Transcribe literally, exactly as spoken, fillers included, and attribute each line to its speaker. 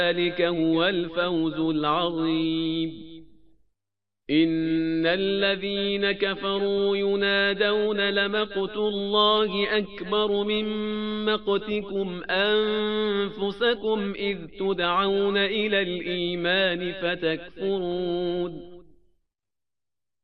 Speaker 1: ذلك هو الفوز العظيم. إن الذين كفروا ينادون لمقت الله أكبر من مقتكم أنفسكم إذ تدعون إلى الإيمان فتكفرون